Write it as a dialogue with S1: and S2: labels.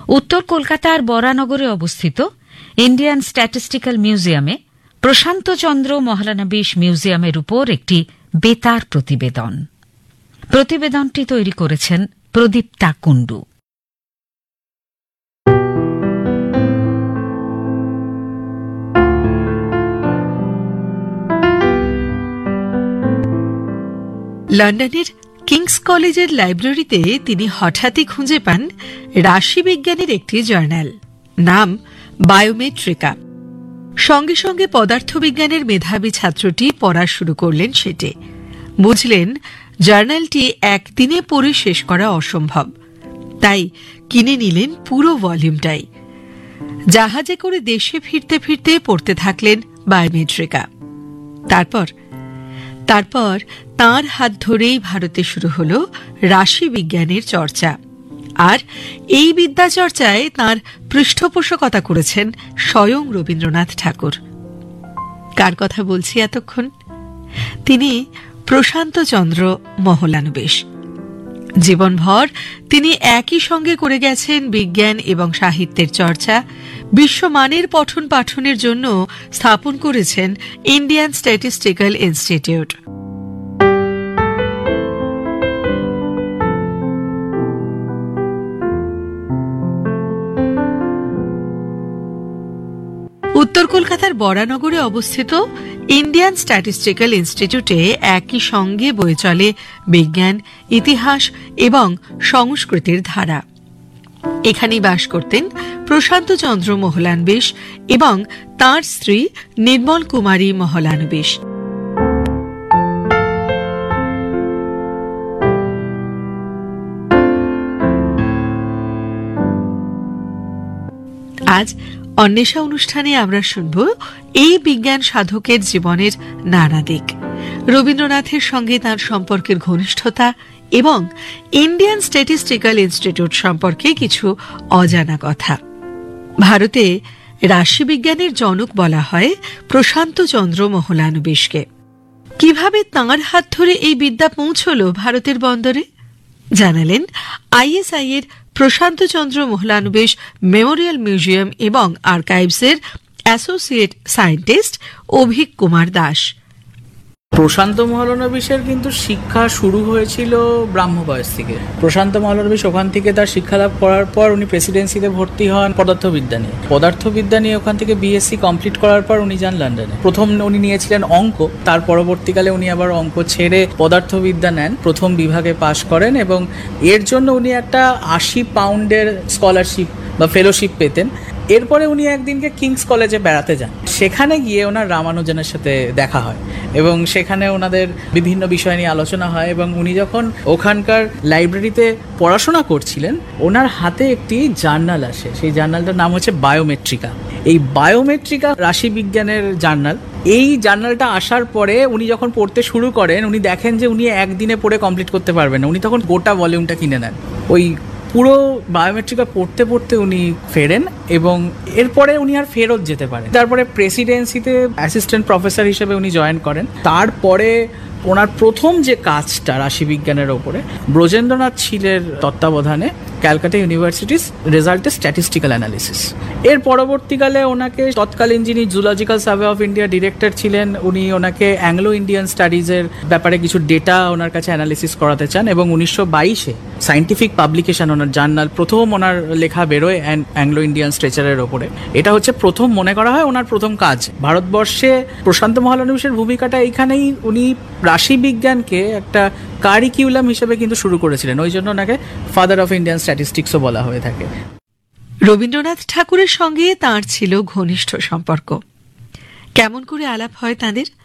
S1: উত্তর কলকাতার বরানগরে অবস্থিত ইন্ডিয়ান স্ট্যাটিস্টিক্যাল মিউজিয়ামে প্রশান্তচন্দ্র মহলানবিশ মিউজিয়ামের উপর একটি বেতার প্রতিবেদন। প্রতিবেদনটি তৈরি করেছেন প্রদীপ্তা কুণ্ডু।
S2: লন্ডনের কিংস কলেজের লাইব্রেরিতে তিনি হঠাৎই খুঁজে পান রাশিবিজ্ঞানের একটি জার্নাল, নাম বায়োমেট্রিকা। সঙ্গে সঙ্গে পদার্থবিজ্ঞানের মেধাবী ছাত্রটি পড়া শুরু করলেন সেটে। বুঝলেন জার্নালটি একদিনে পড়ে শেষ করা অসম্ভব, তাই কিনে নিলেন পুরো ভলিউমটাই। জাহাজে করে দেশে ফিরতে ফিরতে পড়তে থাকলেন বায়োমেট্রিকা। তারপর তাঁর হাত ধরেই ভারতে শুরু হল রাশিবিজ্ঞানের চর্চা। আর এই বিদ্যা চর্চায় তাঁর পৃষ্ঠপোষকতা করেছেন স্বয়ং রবীন্দ্রনাথ ঠাকুর। কার কথা বলছি এতক্ষণ? তিনি প্রশান্তচন্দ্র মহলানবিশ। জীবনভর তিনি একই সঙ্গে করে গেছেন বিজ্ঞান এবং সাহিত্যের চর্চা। বিশ্বমানের পঠন পাঠনের জন্য স্থাপন করেছেন ইন্ডিয়ান স্ট্যাটিস্টিক্যাল ইনস্টিটিউট। উত্তর কলকাতার বরানগরে অবস্থিত ইন্ডিয়ান স্ট্যাটিস্টিক্যাল ইনস্টিটিউটে একই সঙ্গে বয়ে চলে বিজ্ঞান, ইতিহাস এবং সংস্কৃতির ধারা। এখানেই বাস করতেন প্রশান্তচন্দ্র মহলানবিশ এবং তাঁর স্ত্রী নির্মল কুমারী মহলানবিশ। আজ অন্বেষা অনুষ্ঠানে আমরা শুনব এই বিজ্ঞান সাধকের জীবনের নানা দিক, রবীন্দ্রনাথের সঙ্গে তাঁর সম্পর্কের ঘনিষ্ঠতা এবং ইন্ডিয়ান স্ট্যাটিস্টিক্যাল ইনস্টিটিউট সম্পর্কে কিছু অজানা কথা। ভারতে রাশিবিজ্ঞানের জনক বলা হয় প্রশান্তচন্দ্র মহলানবিশকে। কিভাবে তাঁর হাত ধরে এই বিদ্যা পৌঁছল ভারতের বন্দরে, জানালেন আইএসআই এর প্রশান্তচন্দ্র মহলানবিশ মেমোরিয়াল মিউজিয়াম এবং আর্কাইভসের অ্যাসোসিয়েট সায়েন্টিস্ট অভিক কুমার দাস।
S3: প্রশান্ত মহলানবিশের কিন্তু শিক্ষা শুরু হয়েছিল ব্রাহ্ম বয়স থেকে। প্রশান্ত মহলানবিশ ওখান থেকে তার শিক্ষালাভ করার পর উনি প্রেসিডেন্সিতে ভর্তি হন পদার্থবিদ্যা নিয়ে ওখান থেকে বিএসসি কমপ্লিট করার পর উনি যান লন্ডনে। প্রথম উনি নিয়েছিলেন অঙ্ক, তার পরবর্তীকালে উনি আবার অঙ্ক ছেড়ে পদার্থবিদ্যা নেন, প্রথম বিভাগে পাশ করেন এবং এর জন্য উনি একটা 80 পাউন্ডের স্কলারশিপ বা ফেলোশিপ পেতেন। এরপরে উনি একদিনকে কিংস কলেজে বেড়াতে যান। সেখানে গিয়ে ওনার রামানুজনের সাথে দেখা হয় এবং সেখানে ওনাদের বিভিন্ন বিষয় নিয়ে আলোচনা হয় এবং উনি যখন ওখানকার লাইব্রেরিতে পড়াশোনা করছিলেন ওনার হাতে একটি জার্নাল আসে। সেই জার্নালটার নাম হচ্ছে বায়োমেট্রিকা। এই বায়োমেট্রিকা রাশিবিজ্ঞানের জার্নাল। এই জার্নালটা আসার পরে উনি যখন পড়তে শুরু করেন উনি দেখেন যে উনি একদিনে পড়ে কমপ্লিট করতে পারবেন না। উনি তখন গোটা ভলিউমটা কিনে নেন। ওই পুরো বায়োমেট্রিকা পড়তে পড়তে উনি ফেরেন এবং এরপরে উনি আর ফেরত যেতে পারেন। তারপরে প্রেসিডেন্সিতে অ্যাসিস্ট্যান্ট প্রফেসর হিসেবে উনি জয়েন করেন। তারপরে ওনার প্রথম যে কাজটা রাশিবিজ্ঞানের ওপরে ব্রজেন্দ্রনাথ ছিলের তত্ত্বাবধানে ক্যালকাটা ইউনিভার্সিটির রেজাল্টের স্ট্যাটিস্টিক্যাল অ্যানালিসিস। এর পরবর্তীকালে ওনাকে তৎকালীন যিনি zoological survey of India director ছিলেন উনি ওনাকে অ্যাংলো ইন্ডিয়ান স্টাডিজের ব্যাপারে কিছু ডেটা ওনার কাছে অ্যানালিসিস করাতে চান এবং 1922-এ সায়েন্টিফিক পাবলিকেশন ওনার জার্নাল প্রথম ওনার লেখা বেরোয় অ্যাংলো ইন্ডিয়ান স্ট্রেচারের ওপরে। এটা হচ্ছে প্রথম মনে করা হয় ওনার প্রথম কাজ। ভারতবর্ষে প্রশান্ত মহলানবিশের ভূমিকাটা এইখানেই, উনি রাশিবিজ্ঞানকে একটা কারিকুলাম হিসেবে কিন্তু শুরু করেছিলেন। ওই জন্য ওনাকে ফাদার অফ ইন্ডিয়ান স্ট্যাটিস্টিক্সও বলা হয়ে থাকে।
S2: রবীন্দ্রনাথ ঠাকুরের সঙ্গে তাঁর ছিল ঘনিষ্ঠ সম্পর্ক। কেমন করে আলাপ হয় তাঁদের?